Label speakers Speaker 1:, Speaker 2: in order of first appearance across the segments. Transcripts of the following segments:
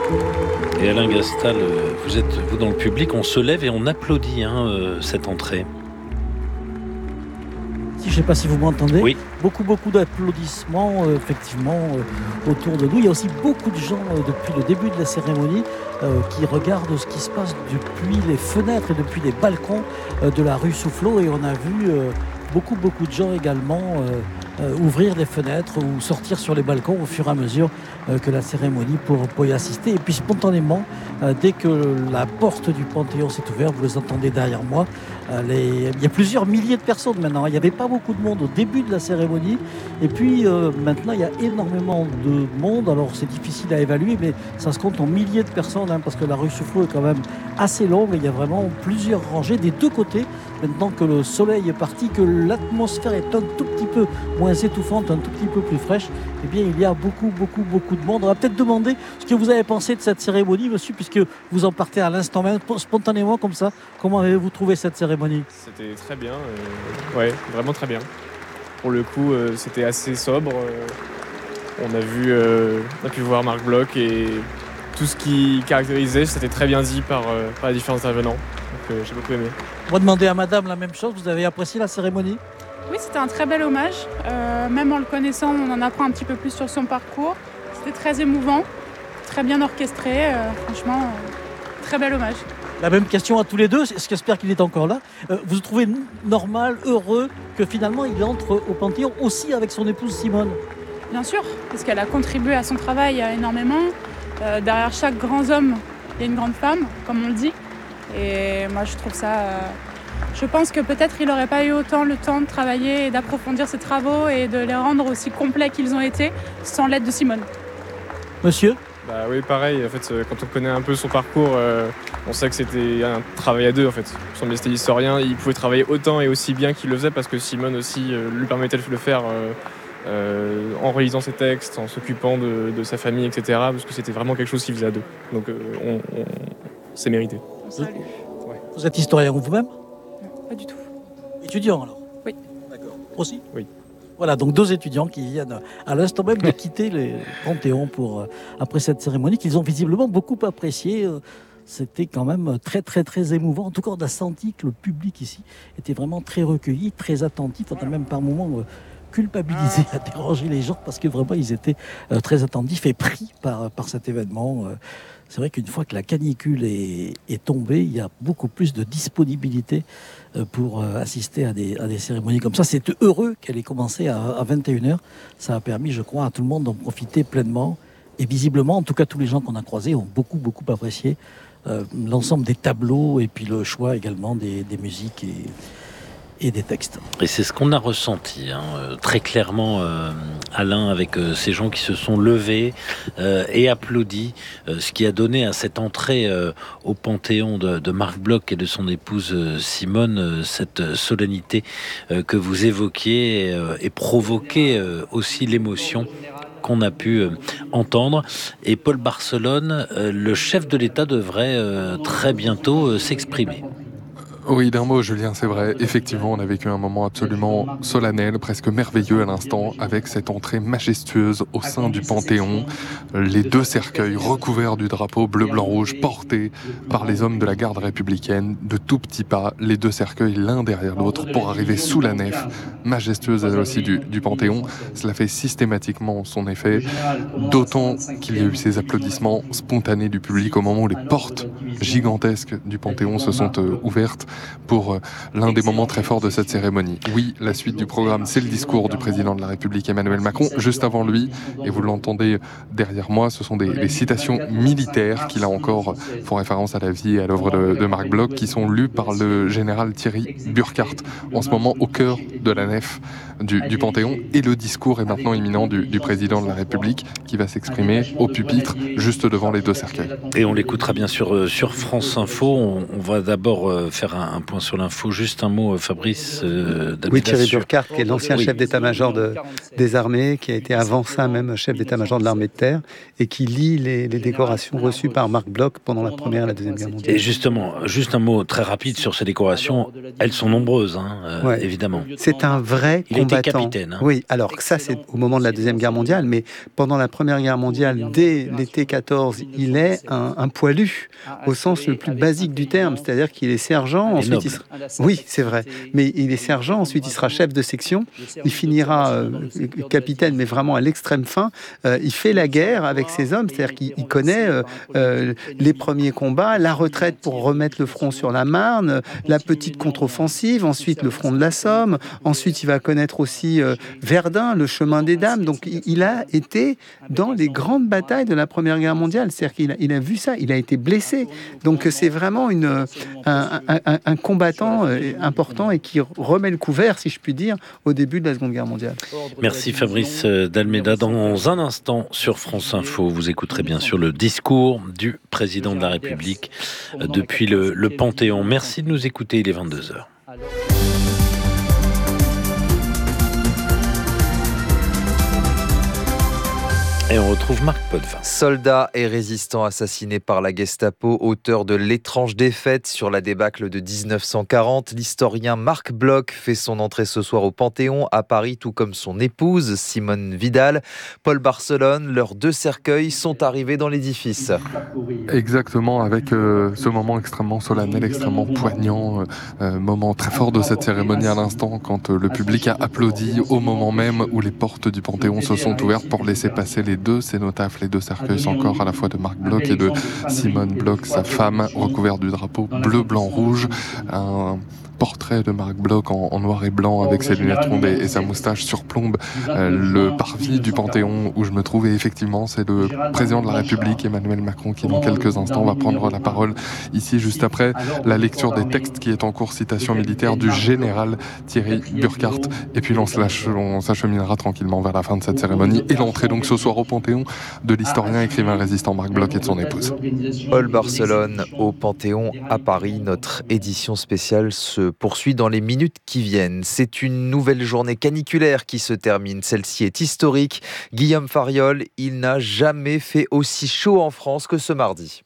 Speaker 1: Et Alain Gastal, vous êtes vous dans le public, on se lève et on applaudit cette entrée.
Speaker 2: Je ne sais pas si vous m'entendez.
Speaker 1: Oui.
Speaker 2: Beaucoup d'applaudissements effectivement autour de nous. Il y a aussi beaucoup de gens depuis le début de la cérémonie qui regardent ce qui se passe depuis les fenêtres et depuis les balcons de la rue Soufflot. Et on a vu beaucoup de gens également ouvrir les fenêtres ou sortir sur les balcons au fur et à mesure que la cérémonie pour y assister. Et puis spontanément, dès que la porte du Panthéon s'est ouverte, vous les entendez derrière moi, il y a plusieurs milliers de personnes maintenant. Il n'y avait pas beaucoup de monde au début de la cérémonie. Et puis maintenant, il y a énormément de monde. Alors c'est difficile à évaluer, mais ça se compte en milliers de personnes parce que la rue Soufflot est quand même assez longue. Et il y a vraiment plusieurs rangées des deux côtés. Maintenant que le soleil est parti, que l'atmosphère est un tout petit peu moins étouffante, un tout petit peu plus fraîche, eh bien il y a beaucoup de monde. On va peut-être demander ce que vous avez pensé de cette cérémonie, monsieur, puisque vous en partez à l'instant même, spontanément comme ça. Comment avez-vous trouvé cette cérémonie ?
Speaker 3: C'était très bien, ouais, vraiment très bien. Pour le coup, c'était assez sobre. On a pu voir Marc Bloch et tout ce qui caractérisait, c'était très bien dit par les différents intervenants. Donc j'ai beaucoup aimé.
Speaker 2: On va demander à madame la même chose. Vous avez apprécié la cérémonie ?
Speaker 4: Oui, c'était un très bel hommage. Même en le connaissant, on en apprend un petit peu plus sur son parcours. C'était très émouvant, très bien orchestré. Franchement, très bel hommage.
Speaker 2: La même question à tous les deux, j'espère qu'il est encore là. Vous trouvez normal, heureux que finalement il entre au Panthéon aussi avec son épouse Simone ?
Speaker 4: Bien sûr, parce qu'elle a contribué à son travail énormément. Derrière chaque grand homme, il y a une grande femme, comme on le dit. Et moi, je trouve ça... Je pense que peut-être il n'aurait pas eu autant le temps de travailler et d'approfondir ses travaux et de les rendre aussi complets qu'ils ont été sans l'aide de Simone.
Speaker 2: Monsieur ?
Speaker 3: Bah oui, pareil. En fait, quand on connaît un peu son parcours, on sait que c'était un travail à deux. En fait, son métier historien, il pouvait travailler autant et aussi bien qu'il le faisait parce que Simone aussi lui permettait de le faire en réalisant ses textes, en s'occupant de sa famille, etc. Parce que c'était vraiment quelque chose qu'il faisait à deux. Donc, c'est mérité.
Speaker 2: Vous êtes historien vous-même ?
Speaker 4: Pas du tout.
Speaker 2: Étudiant alors ?
Speaker 4: Oui.
Speaker 2: D'accord. Aussi ?
Speaker 3: Oui.
Speaker 2: Voilà, donc deux étudiants qui viennent à l'instant même de quitter le Panthéon après cette cérémonie qu'ils ont visiblement beaucoup appréciée. C'était quand même très émouvant. En tout cas, on a senti que le public ici était vraiment très recueilli, très attentif. On a même par moments culpabilisé à déranger les gens parce que vraiment ils étaient très attentifs et pris par cet événement. C'est vrai qu'une fois que la canicule est tombée, il y a beaucoup plus de disponibilité pour assister à des cérémonies comme ça. C'est heureux qu'elle ait commencé à 21h. Ça a permis, je crois, à tout le monde d'en profiter pleinement. Et visiblement, en tout cas, tous les gens qu'on a croisés ont beaucoup apprécié l'ensemble des tableaux et puis le choix également des musiques et des textes.
Speaker 1: Et c'est ce qu'on a ressenti très clairement, Alain, avec ces gens qui se sont levés et applaudis, ce qui a donné à cette entrée au Panthéon de Marc Bloch et de son épouse Simone cette solennité que vous évoquiez et provoqué aussi l'émotion qu'on a pu entendre. Et Paul Barcelone, le chef de l'État devrait très bientôt s'exprimer.
Speaker 5: Oui, d'un mot, Julien, c'est vrai. Effectivement, on a vécu un moment absolument solennel, presque merveilleux à l'instant, avec cette entrée majestueuse au sein du Panthéon. Les deux cercueils recouverts du drapeau bleu-blanc-rouge portés par les hommes de la garde républicaine, de tout petits pas, les deux cercueils l'un derrière l'autre pour arriver sous la nef majestueuse elle aussi du Panthéon. Cela fait systématiquement son effet, d'autant qu'il y a eu ces applaudissements spontanés du public au moment où les portes gigantesques du Panthéon se sont ouvertes pour l'un des moments très forts de cette cérémonie. Oui, la suite du programme, c'est le discours du président de la République Emmanuel Macron. Juste avant lui, et vous l'entendez derrière moi, ce sont des citations militaires qui, là encore, font référence à la vie et à l'œuvre de Marc Bloch, qui sont lues par le général Thierry Burkhardt, en ce moment au cœur de la nef du Panthéon. Et le discours est maintenant imminent du président de la République, qui va s'exprimer au pupitre, juste devant les deux cercueils.
Speaker 1: Et on l'écoutera bien sûr sur France Info. On va d'abord faire un point sur l'info. Juste un mot, Fabrice.
Speaker 6: Oui, Thierry Burkhardt, qui est l'ancien chef d'état-major des armées, qui a été avant ça même chef d'état-major de l'armée de terre, et qui lit les décorations reçues par Marc Bloch pendant la Première et la Deuxième Guerre mondiale.
Speaker 1: Et justement, juste un mot très rapide sur ces décorations. Elles sont nombreuses, évidemment.
Speaker 6: C'est un vrai combattant.
Speaker 1: Il était capitaine.
Speaker 6: Oui, alors ça c'est au moment de la Deuxième Guerre mondiale, mais pendant la Première Guerre mondiale, dès l'été 14, il est un poilu, au sens le plus basique du terme, c'est-à-dire qu'il est sergent, ensuite il sera... Oui, c'est vrai, mais il est sergent, ensuite il sera chef de section, il finira capitaine, mais vraiment à l'extrême fin. Il fait la guerre avec ses hommes, c'est-à-dire qu'il connaît les premiers combats, la retraite pour remettre le front sur la Marne, la petite contre-offensive, ensuite le front de la Somme, ensuite il va connaître aussi Verdun, le chemin des dames, donc il a été dans les grandes batailles de la Première Guerre mondiale, c'est-à-dire qu'il a vu ça, il a été blessé, donc c'est vraiment un combattant important et qui remet le couvert, si je puis dire, au début de la Seconde Guerre mondiale.
Speaker 1: Merci Fabrice d'Almeida. Dans un instant sur France Info, vous écouterez bien sûr le discours du président de la République depuis le Panthéon. Merci de nous écouter, il est 22h. Et on retrouve Marc Potvin.
Speaker 7: Soldat et résistant assassiné par la Gestapo, auteur de L'étrange défaite sur la débâcle de 1940, l'historien Marc Bloch fait son entrée ce soir au Panthéon à Paris, tout comme son épouse Simone Vidal. Paul Barcelone, leurs 2 cercueils sont arrivés dans l'édifice.
Speaker 5: Exactement, avec ce moment extrêmement solennel, extrêmement poignant, moment très fort de cette cérémonie à l'instant, quand le public a applaudi au moment même où les portes du Panthéon se sont ouvertes pour laisser passer les 2 cénotaphes, les 2 cercueils sans corps, à la fois de Marc Bloch et de Simone Bloch, sa femme, recouverte du drapeau bleu, blanc, rouge. Un portrait de Marc Bloch en noir et blanc avec ses lunettes rondes et sa moustache surplombe le parvis du Panthéon où je me trouve, et effectivement c'est le président de la République Emmanuel Macron qui dans quelques instants va prendre la parole ici juste après la lecture des textes qui est en cours, citation militaire du général Thierry Burkhardt, et puis on s'acheminera tranquillement vers la fin de cette cérémonie et l'entrée donc ce soir au Panthéon de l'historien écrivain résistant Marc Bloch et de son épouse.
Speaker 7: Paul Barcelone au Panthéon à Paris. Notre édition spéciale se poursuit dans les minutes qui viennent. C'est une nouvelle journée caniculaire qui se termine. Celle-ci est historique. Guillaume Fariol, il n'a jamais fait aussi chaud en France que ce mardi.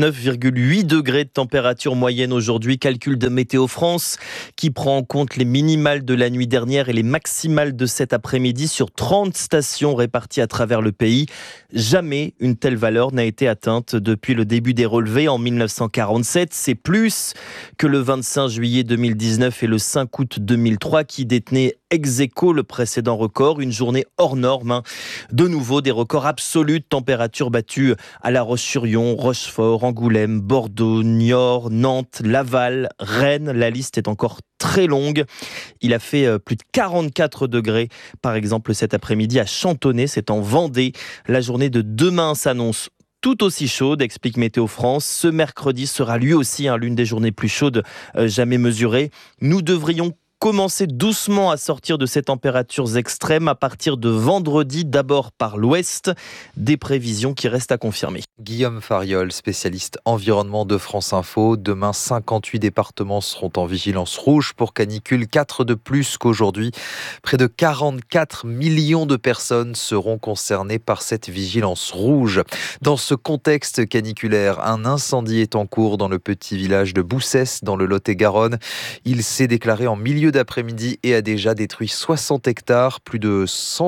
Speaker 8: 29,8 degrés de température moyenne aujourd'hui, calcul de Météo France qui prend en compte les minimales de la nuit dernière et les maximales de cet après-midi sur 30 stations réparties à travers le pays. Jamais une telle valeur n'a été atteinte depuis le début des relevés en 1947. C'est plus que le 25 juillet 2019 et le 5 août 2003 qui détenaient ex aequo le précédent record, une journée hors norme. De nouveau, des records absolus de température battus à La Roche-sur-Yon, Rochefort, Angoulême, Bordeaux, Niort, Nantes, Laval, Rennes. La liste est encore très longue. Il a fait plus de 44 degrés, par exemple cet après-midi à Chantonnay, c'est en Vendée. La journée de demain s'annonce tout aussi chaude, explique Météo France. Ce mercredi sera lui aussi l'une des journées plus chaudes jamais mesurées. Nous devrions commencer doucement à sortir de ces températures extrêmes à partir de vendredi, d'abord par l'ouest. Des prévisions qui restent à confirmer.
Speaker 7: Guillaume Fariol, spécialiste environnement de France Info. Demain, 58 départements seront en vigilance rouge pour canicule, 4 de plus qu'aujourd'hui. Près de 44 millions de personnes seront concernées par cette vigilance rouge. Dans ce contexte caniculaire, un incendie est en cours dans le petit village de Boussès, dans le Lot-et-Garonne. Il s'est déclaré en milieu d'après-midi et a déjà détruit 60 hectares. Plus de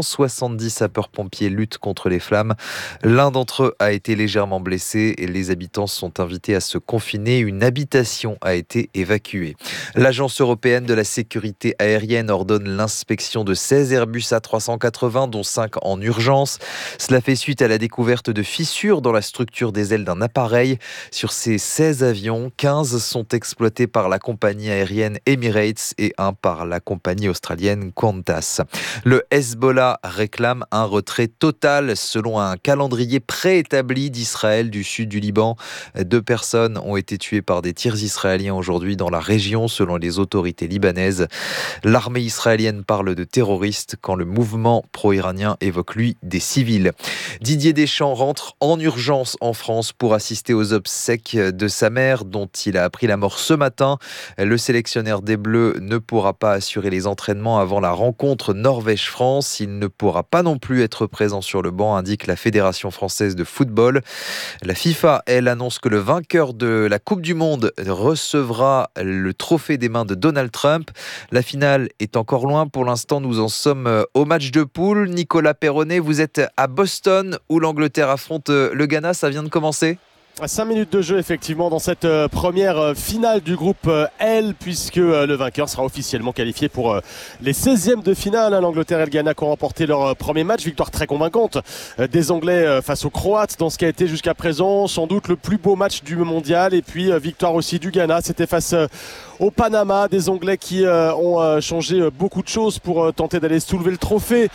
Speaker 7: 170 sapeurs-pompiers luttent contre les flammes. L'un d'entre eux a été légèrement blessé et les habitants sont invités à se confiner. Une habitation a été évacuée. L'Agence européenne de la sécurité aérienne ordonne l'inspection de 16 Airbus A380, dont 5 en urgence. Cela fait suite à la découverte de fissures dans la structure des ailes d'un appareil. Sur ces 16 avions, 15 sont exploités par la compagnie aérienne Emirates et un par la compagnie australienne Qantas. Le Hezbollah réclame un retrait total selon un calendrier préétabli d'Israël du sud du Liban. 2 personnes ont été tuées par des tirs israéliens aujourd'hui dans la région selon les autorités libanaises. L'armée israélienne parle de terroristes quand le mouvement pro-iranien évoque lui des civils. Didier Deschamps rentre en urgence en France pour assister aux obsèques de sa mère dont il a appris la mort ce matin. Le sélectionneur des Bleus ne pourra pas assurer les entraînements avant la rencontre Norvège-France. Il ne pourra pas non plus être présent sur le banc, indique la Fédération française de football. La FIFA, elle, annonce que le vainqueur de la Coupe du Monde recevra le trophée des mains de Donald Trump. La finale est encore loin. Pour l'instant, nous en sommes au match de poule. Nicolas Perronnet, vous êtes à Boston où l'Angleterre affronte le Ghana. Ça vient de commencer ?
Speaker 9: 5 minutes de jeu effectivement dans cette première finale du groupe L, puisque le vainqueur sera officiellement qualifié pour les 16e de finale. L'Angleterre et le Ghana qui ont remporté leur premier match, victoire très convaincante des Anglais face aux Croates dans ce qui a été jusqu'à présent sans doute le plus beau match du mondial. Et puis victoire aussi du Ghana, c'était face au Panama, des Anglais qui ont changé beaucoup de choses pour tenter d'aller soulever le trophée.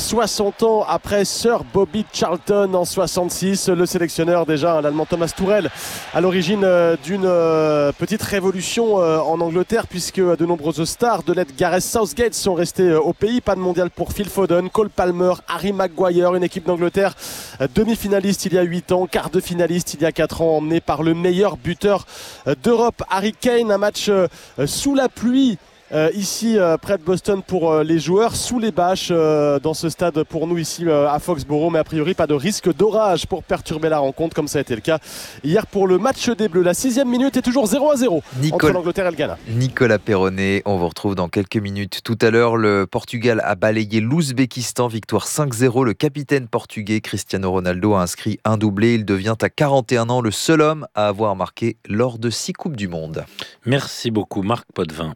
Speaker 9: 60 ans après Sir Bobby Charlton en 66, le sélectionneur déjà, l'Allemand Thomas Tuchel, à l'origine d'une petite révolution en Angleterre, puisque de nombreuses stars de l'aide Gareth Southgate sont restées au pays. Pas de mondial pour Phil Foden, Cole Palmer, Harry Maguire, une équipe d'Angleterre demi-finaliste il y a 8 ans, quart de finaliste il y a 4 ans, emmenée par le meilleur buteur d'Europe, Harry Kane. Un match sous la pluie ici près de Boston pour les joueurs, sous les bâches dans ce stade pour nous ici à Foxborough, mais a priori pas de risque d'orage pour perturber la rencontre comme ça a été le cas hier pour le match des Bleus. La 6e minute est toujours 0-0 entre l'Angleterre et le Ghana.
Speaker 7: Nicolas Perronnet, on vous retrouve dans quelques minutes. Tout à l'heure, le Portugal a balayé l'Ouzbékistan, victoire 5-0. Le capitaine portugais Cristiano Ronaldo a inscrit un doublé. Il devient à 41 ans le seul homme à avoir marqué lors de 6 Coupes du Monde.
Speaker 1: Merci beaucoup Marc Potvin.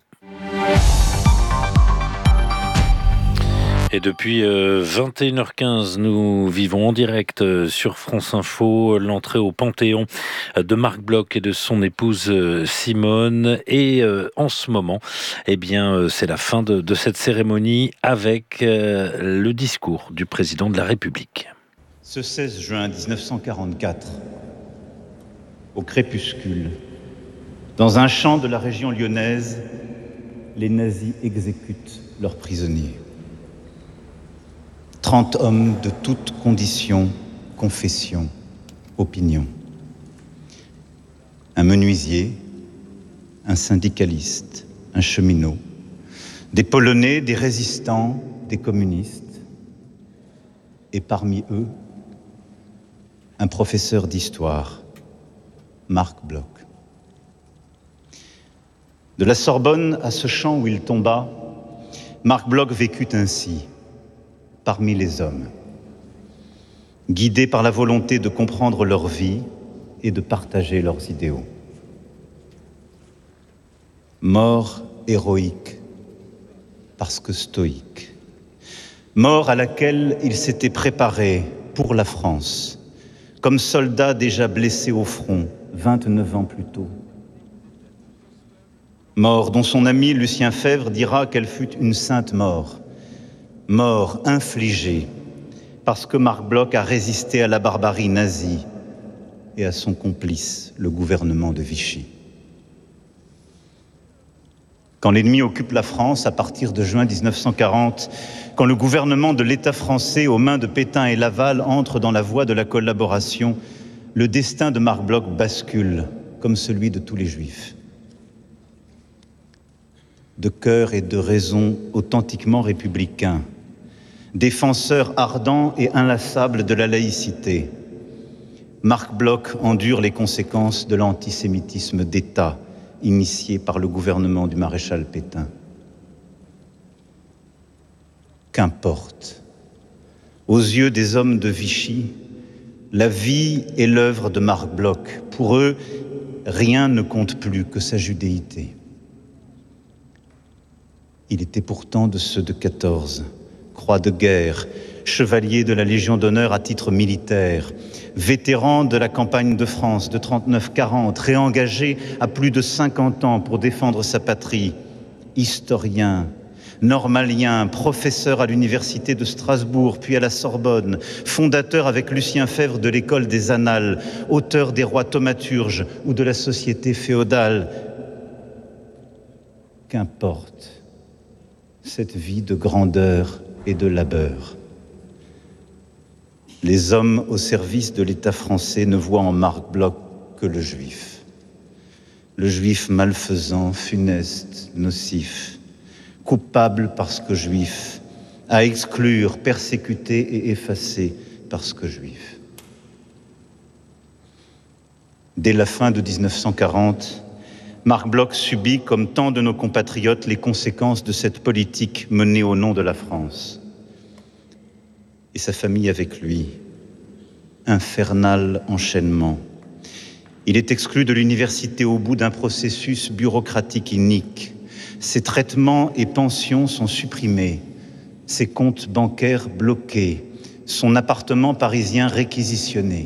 Speaker 1: Et depuis 21h15, nous vivons en direct sur France Info l'entrée au Panthéon de Marc Bloch et de son épouse Simone. Et en ce moment, eh bien, c'est la fin de cette cérémonie avec le discours du président de la République.
Speaker 10: Ce 16 juin 1944, au crépuscule, dans un champ de la région lyonnaise, les nazis exécutent leurs prisonniers. 30 hommes de toutes conditions, confessions, opinions. Un menuisier, un syndicaliste, un cheminot, des Polonais, des résistants, des communistes, et parmi eux, un professeur d'histoire, Marc Bloch. De la Sorbonne à ce champ où il tomba, Marc Bloch vécut ainsi, parmi les hommes, guidé par la volonté de comprendre leur vie et de partager leurs idéaux. Mort héroïque, parce que stoïque. Mort à laquelle il s'était préparé pour la France, comme soldat déjà blessé au front 29 ans plus tôt. Mort dont son ami Lucien Febvre dira qu'elle fut une sainte mort. Mort infligée parce que Marc Bloch a résisté à la barbarie nazie et à son complice, le gouvernement de Vichy. Quand l'ennemi occupe la France à partir de juin 1940, quand le gouvernement de l'État français aux mains de Pétain et Laval entre dans la voie de la collaboration, le destin de Marc Bloch bascule comme celui de tous les Juifs. De cœur et de raison authentiquement républicain, défenseur ardent et inlassable de la laïcité, Marc Bloch endure les conséquences de l'antisémitisme d'État initié par le gouvernement du maréchal Pétain. Qu'importe, aux yeux des hommes de Vichy, la vie et l'œuvre de Marc Bloch, pour eux, rien ne compte plus que sa judéité. Il était pourtant de ceux de 14, croix de guerre, chevalier de la Légion d'honneur à titre militaire, vétéran de la campagne de France de 39-40, réengagé à plus de 50 ans pour défendre sa patrie, historien, normalien, professeur à l'université de Strasbourg, puis à la Sorbonne, fondateur avec Lucien Febvre de l'école des Annales, auteur des rois thaumaturges ou de la société féodale. Qu'importe cette vie de grandeur et de labeur. Les hommes au service de l'État français ne voient en Marc Bloch que le juif. Le juif malfaisant, funeste, nocif, coupable parce que juif, à exclure, persécuter et effacer parce que juif. Dès la fin de 1940, Marc Bloch subit, comme tant de nos compatriotes, les conséquences de cette politique menée au nom de la France. Et sa famille avec lui. Infernal enchaînement. Il est exclu de l'université au bout d'un processus bureaucratique inique. Ses traitements et pensions sont supprimés. Ses comptes bancaires bloqués. Son appartement parisien réquisitionné.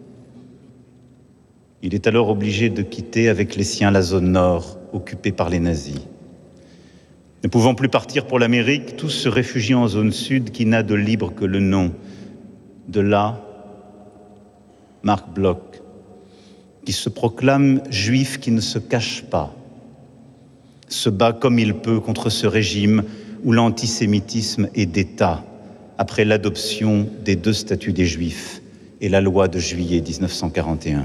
Speaker 10: Il est alors obligé de quitter avec les siens la zone nord, occupée par les nazis. Ne pouvant plus partir pour l'Amérique, tous se réfugient en zone sud qui n'a de libre que le nom. De là, Marc Bloch, qui se proclame juif qui ne se cache pas, se bat comme il peut contre ce régime où l'antisémitisme est d'État, après l'adoption des 2 statuts des Juifs et la loi de juillet 1941.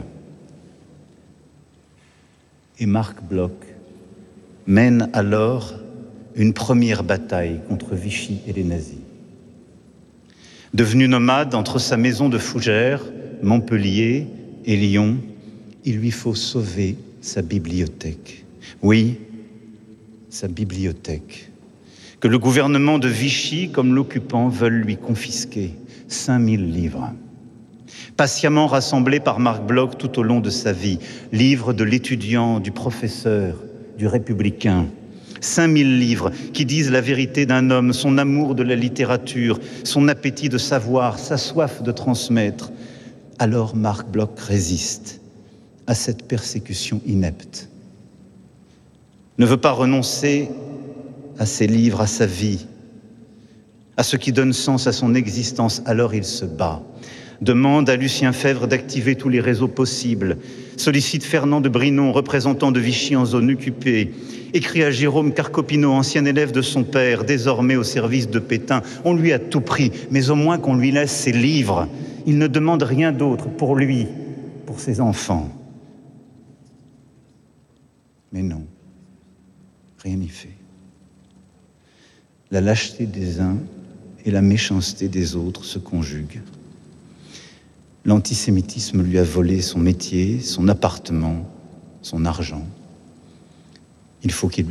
Speaker 10: Et Marc Bloch mène alors une première bataille contre Vichy et les nazis. Devenu nomade entre sa maison de Fougères, Montpellier et Lyon, il lui faut sauver sa bibliothèque. Oui, sa bibliothèque, que le gouvernement de Vichy, comme l'occupant, veulent lui confisquer. 5000 livres. Patiemment rassemblés par Marc Bloch tout au long de sa vie. Livres de l'étudiant, du professeur, du républicain. 5000 livres qui disent la vérité d'un homme, son amour de la littérature, son appétit de savoir, sa soif de transmettre. Alors Marc Bloch résiste à cette persécution inepte. Ne veut pas renoncer à ses livres, à sa vie, à ce qui donne sens à son existence. Alors il se bat. Demande à Lucien Febvre d'activer tous les réseaux possibles, sollicite Fernand de Brinon, représentant de Vichy en zone occupée, écrit à Jérôme Carcopino, ancien élève de son père, désormais au service de Pétain. On lui a tout pris, mais au moins qu'on lui laisse ses livres. Il ne demande rien d'autre pour lui, pour ses enfants. Mais non, rien n'y fait. La lâcheté des uns et la méchanceté des autres se conjuguent. L'antisémitisme lui a volé son métier, son appartement, son argent. Il faut qu'il